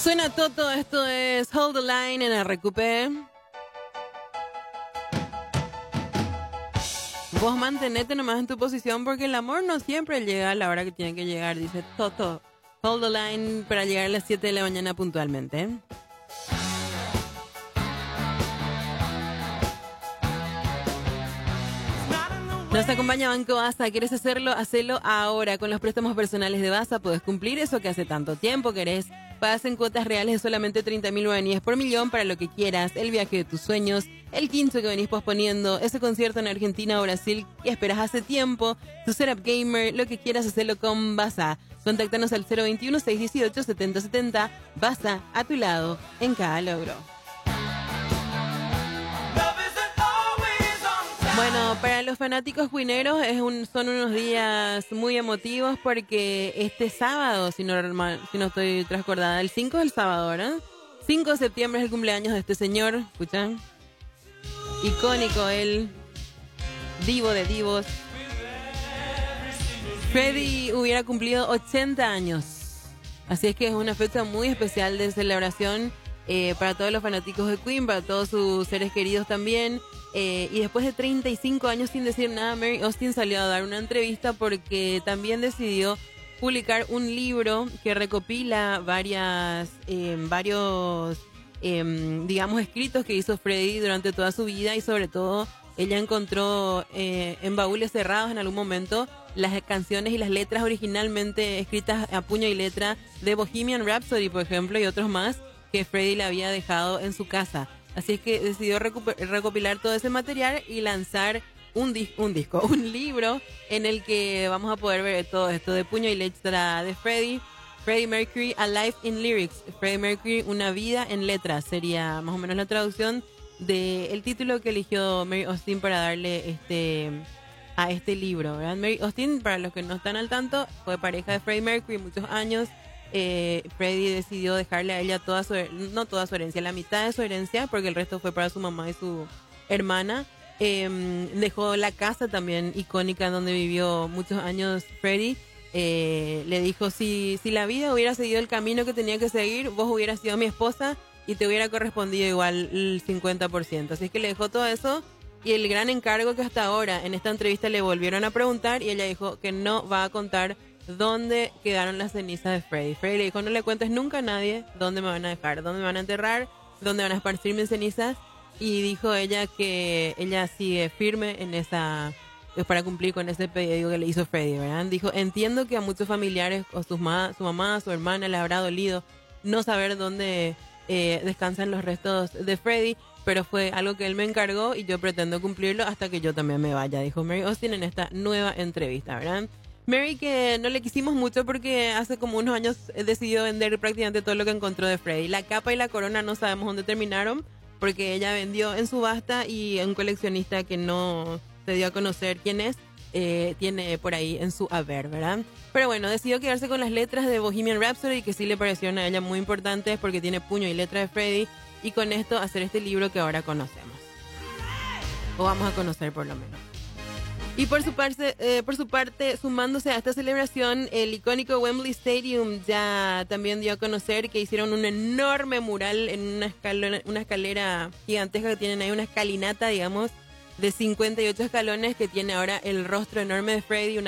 Suena Toto, esto es Hold the Line en RQP. Vos mantenete nomás en tu posición porque el amor no siempre llega a la hora que tiene que llegar, dice Toto. Hold the line para llegar a las 7 de la mañana puntualmente. Nos acompaña Banco Baza. ¿Quieres hacerlo? Hacelo ahora. Con los préstamos personales de Baza puedes cumplir eso que hace tanto tiempo querés. Pagas en cuotas reales de solamente 30.000 guaraníes por millón para lo que quieras. El viaje de tus sueños, el 15 que venís posponiendo, ese concierto en Argentina o Brasil que esperas hace tiempo, tu setup gamer, lo que quieras hacerlo con Baza. Contáctanos al 021-618-7070. Baza, a tu lado, en cada logro. Bueno, para los fanáticos cuineros son unos días muy emotivos porque este sábado, si no estoy transcordada, el 5 del sábado, ¿verdad? 5 de septiembre es el cumpleaños de este señor, ¿escuchan? Icónico, él, divo de divos. Freddie hubiera cumplido 80 años, así es que es una fecha muy especial de celebración para todos los fanáticos de Queen, para todos sus seres queridos también. Y después de 35 años sin decir nada, Mary Austin salió a dar una entrevista porque también decidió publicar un libro que recopila varios, digamos, escritos que hizo Freddie durante toda su vida, y sobre todo ella encontró en baúles cerrados en algún momento las canciones y las letras originalmente escritas a puño y letra de Bohemian Rhapsody, por ejemplo, y otros más que Freddie le había dejado en su casa. Así es que decidió recopilar todo ese material y lanzar un libro en el que vamos a poder ver todo esto de puño y letra de Freddie Mercury, A Life in Lyrics. Freddie Mercury, una vida en letras, sería más o menos la traducción del título que eligió Mary Austin para darle a este libro, ¿verdad? Mary Austin, para los que no están al tanto, fue pareja de Freddie Mercury muchos años. Freddie decidió dejarle a ella no toda su herencia, la mitad de su herencia, porque el resto fue para su mamá y su hermana. Dejó la casa también icónica donde vivió muchos años Freddie. Le dijo, si la vida hubiera seguido el camino que tenía que seguir, vos hubieras sido mi esposa y te hubiera correspondido igual el 50%. Así es que le dejó todo eso, y el gran encargo que hasta ahora en esta entrevista le volvieron a preguntar, y ella dijo que no va a contar dónde quedaron las cenizas de Freddie. Freddie le dijo, no le cuentes nunca a nadie dónde me van a dejar, dónde me van a enterrar, dónde van a esparcir mis cenizas. Y dijo ella que ella sigue firme en esa, pues, para cumplir con ese pedido que le hizo Freddie, ¿verdad? Dijo, entiendo que a muchos familiares o su mamá, su hermana le habrá dolido no saber dónde descansan los restos de Freddie, pero fue algo que él me encargó y yo pretendo cumplirlo hasta que yo también me vaya, dijo Mary Austin en esta nueva entrevista, ¿verdad? Mary, que no le quisimos mucho porque hace como unos años decidió vender prácticamente todo lo que encontró de Freddie. La capa y la corona no sabemos dónde terminaron porque ella vendió en subasta, y un coleccionista que no se dio a conocer quién es, tiene por ahí en su haber, ¿verdad? Pero bueno, decidió quedarse con las letras de Bohemian Rhapsody, que sí le parecieron a ella muy importantes porque tiene puño y letra de Freddie, y con esto hacer este libro que ahora conocemos. O vamos a conocer por lo menos. Y por su parte, sumándose a esta celebración, el icónico Wembley Stadium ya también dio a conocer que hicieron un enorme mural en una escalera gigantesca que tienen ahí, una escalinata, digamos, de 58 escalones, que tiene ahora el rostro enorme de Freddie,